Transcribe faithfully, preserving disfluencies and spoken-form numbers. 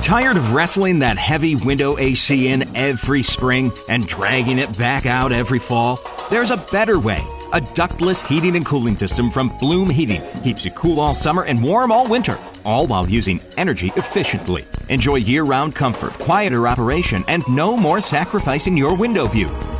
Tired of wrestling that heavy window A C in every spring and dragging it back out every fall? There's a better way. A ductless heating and cooling system from Bloom Heating keeps you cool all summer and warm all winter, all while using energy efficiently. Enjoy year-round comfort, quieter operation, and no more sacrificing your window view.